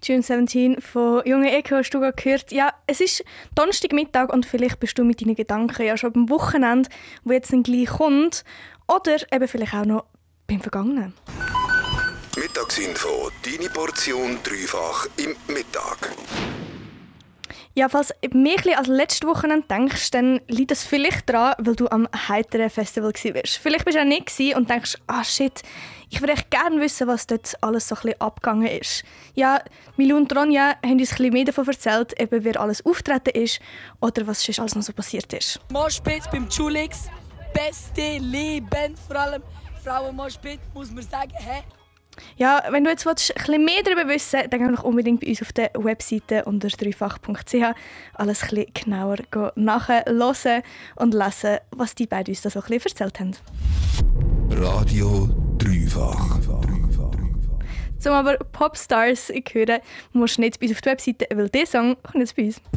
June 17 von Junge Echo hast du gerade gehört. Ja, es ist Donnerstagmittag und vielleicht bist du mit deinen Gedanken ja schon beim Wochenende, wo jetzt dann gleich kommt. Oder eben vielleicht auch noch beim Vergangenen. Mittagsinfo, deine Portion dreifach im Mittag. Ja, falls du mir als letzte Woche denkst, dann liegt das vielleicht daran, weil du am heiteren Festival warst. Vielleicht bist du auch nicht und denkst, shit, ich würde echt gerne wissen, was dort alles so ein bisschen abgegangen ist. Ja, Milou und Ronja haben uns ein bisschen mehr davon erzählt, eben wer alles auftreten ist oder was sonst alles noch so passiert ist. Moshpit beim Julix, beste Leben, vor allem Frauen-Moshpit, muss man sagen, hä? Ja, wenn du jetzt ein bisschen mehr darüber wissen willst, dann geh doch unbedingt bei uns auf der Webseite unter dreifach.ch alles ein bisschen genauer nachhören und lesen, was die beiden uns da so ein bisschen erzählt haben. Radio Dreifach. Zum aber Popstars hören, musst du nicht bis auf die Webseite, weil dieser Song kommt jetzt bei uns.